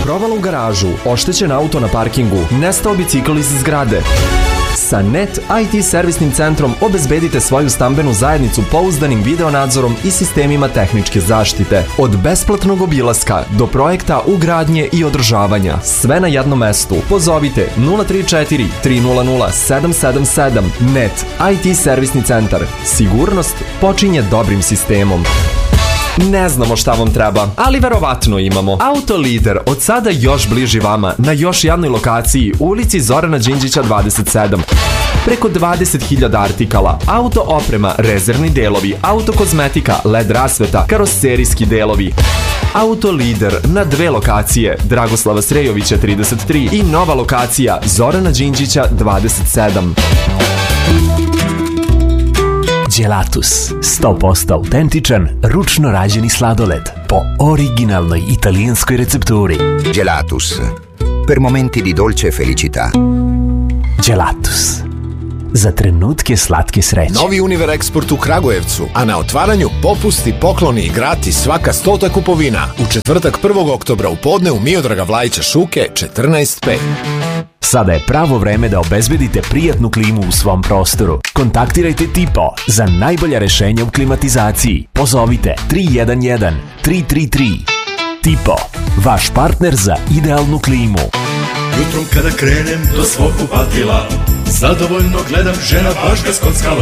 Provala u garažu, oštećen auto na parkingu, nestao bicikl iz zgrade. Sa NET IT servisnim centrom obezbedite svoju stambenu zajednicu pouzdanim videonadzorom i sistemima tehničke zaštite. Od besplatnog obilaska do projekta ugradnje i održavanja. Sve na jednom mestu. Pozovite 034 300 777. NET IT servisni centar. Sigurnost počinje dobrim sistemom. Ne znamo šta vam treba, ali verovatno imamo. Autolider od sada još bliži vama na još jednoj lokaciji u ulici Zorana Đinđića 27. Preko 20.000 artikala, auto oprema, rezervni delovi, autokozmetika, LED rasveta, karoserijski delovi. Autolider na dve lokacije, Dragoslava Srejovića 33 i nova lokacija Zorana Đinđića 27. Gelatus, 100% autentičan, ručno rađeni sladoled po originalnoj italijanskoj recepturi. Gelatus, per momenti di dolce felicità. Gelatus, za trenutke slatke sreće. Novi Univer Export u Kragujevcu, a na otvaranju popusti, pokloni i gratis svaka 100 kupovina. U četvrtak 1. oktobra u podne u Miodraga Vlajića Šuke 14.5. Sada je pravo vreme da obezbedite prijatnu klimu u svom prostoru. Kontaktirajte Tipo za najbolja rešenja u klimatizaciji. Pozovite 311 333. Tipo, vaš partner za idealnu klimu. Jutrom kada krenem do svog kupatila, zadovoljno gledam, žena baš ga skockala.